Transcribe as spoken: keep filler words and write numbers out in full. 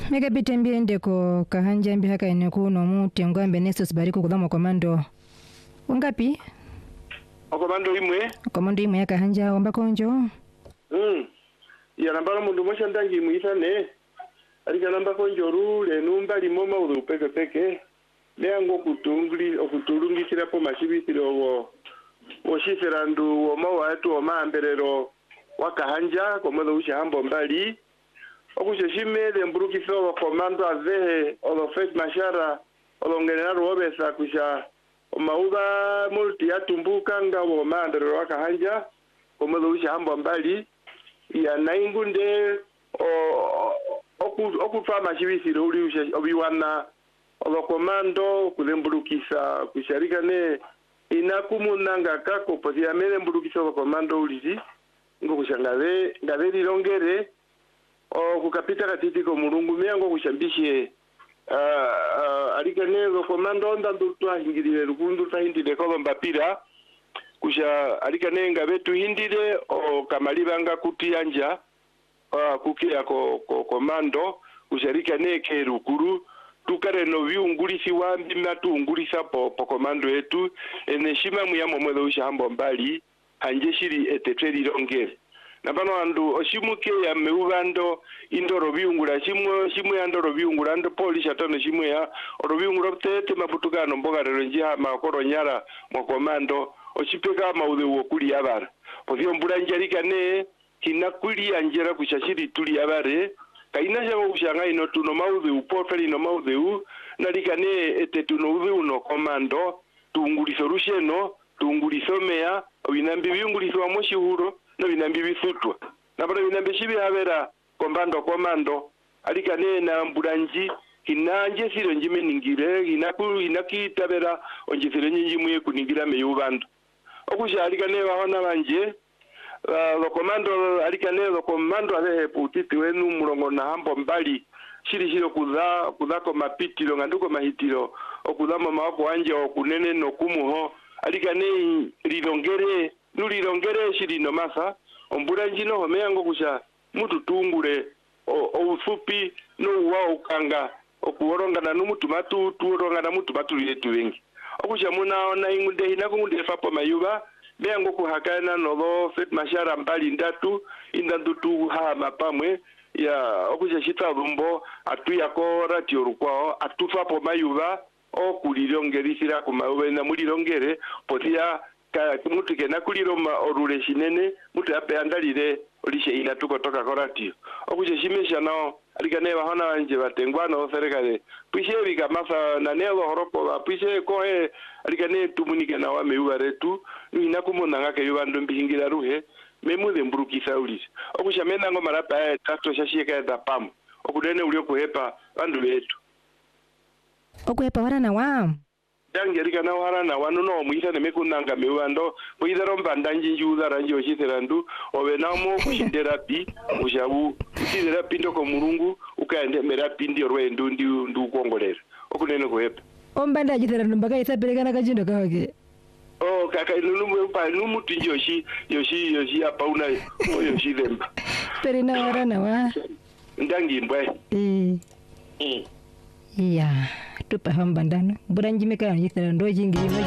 Mega bitembie ndeko kahanja mbi haka ene kuno muti ngwambe Nestos bariko kudhamo komando. Wangapi? Komando imwe. Komando imwe yaka hanja wamba konjo. Mm. Ya nambala mundu mosha ndangi muitane. Alika namba konjo rule numba limoma uru peke peke. Leango kutungli okutulungi sirapo mashibitiro wo oshiserandu wo mawatu o maamberero wakahanja komodo ushambo mbali. Okusheshime de mburukiso wa komando avehe olofet mashara olongenero obesa kusha omauga multi yatumbuka nga wo maamberero wakahanja komodo ushambo mbali ya naingunde o okutwa mashibitiro uli usha obiwana olokomando kulembulukisa kusharikane inakumunanga kako posi amele mbulukisa olokomando ulizi ngo kushangave ngave lilongere o kukapita katiti ko mulungu miango kushambishe uh, uh, alikane olokomando ndandu twahingirire lukundu twahindire kolombapira kusha alikane ngave tuhindire o kamalibanga kutiyanja uh, kukia ko, ko komando kusharikane ke rukuru tukare no viungulisi wambi matungulisa po po komando yetu eneshima muyamo mwelo ushambo mbali hanje shiri etetweli longere nabano andu oshimuke ya meubando indoro viungula shimwe shimwe andoro viungula ando polisha tono shimwe ya oro viungula tete mabutukano mboga renjia makoro nyara mwa komando oshipeka maude wokuli yabara pozio mbula njarika ne kinakuli anjera kushashiri tuli yabare kaina jabo kushanga ino tuno maude upofeli no maude u nalikane ete tuno uve uno komando tunguliso rusheno tunguliso mea binambi biunguliso wa moshihuro no binambi bisutwa nabara binambi shibi habera komando komando alikane na mbulanji hinanje siro njime ningire hinaku hinakitabera onjisire njimwe kuningira meyubando okusha alikane bahona banje Uh, lo komando alikane lo komando alehe putiti wenu mulongo na hambo mbali shiri shiro kuza kuzako mapitilo nganduko mahitilo okuzama mawako wanje okunene no kumuho alikane lilongere nulilongere shiri no masa ombura njino homeyango kusha mutu tungure o ufupi no uwa ukanga okuoronga na numutu matu tuoronga na mutu matu yetu wengi okusha muna ona ingunde hinako ngunde fapo mayuba Beango kuhakana nolo fet mashara mbali ndatu indandu tu ha mapamwe ya okuja shita rumbo atu yako ratio rukwao atufa po mayuba o kulilongerisira kumawe na mulilongere potia ka mutu kena kuliroma orule shinene mutu ape andalire olishe ina tuko toka koratio okuja shimesha no alikane bahona wanje batengwana serikali pishe bika masa na nelo horopo pishe kohe alikane tumunike na wa meuba retu ina kumona ngake yubando mbihingira ruhe memuze mburukisa ulisi okushamena ngo marapa tato shashika da pam okudene ulio kuhepa bandu betu okuhepa warana wa dange rikana warana wanu no muisa ne mekunanga mewando boidaro mbandanji njuza ranji oshiserandu obenamo kushindera pi ushabu usindera pindo ko murungu ukaende merapi ndi rwendo ndi ndu kongolera okunene kuhepa ombanda jiterandu mbaka isapelekana kajindo kawake Oh kaka nunu pa numu tinjoshi yoshi yoshi apa una yoshi demba. Perina warana wa. Ndangi mbwe. Eh. Eh. Ya, tupa hambandano. Buranji meka yitera ndo jingi.